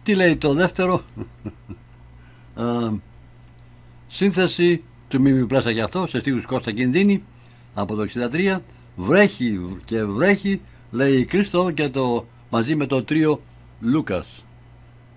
Τι λέει το δεύτερο? Σύνθεση του Μίμη Πλάσα και αυτό σε στίχους Κώστα Κινδύνη από το 63. Βρέχει και βρέχει, λέει η Κρίστο, και το μαζί με το τρίο Λούκας.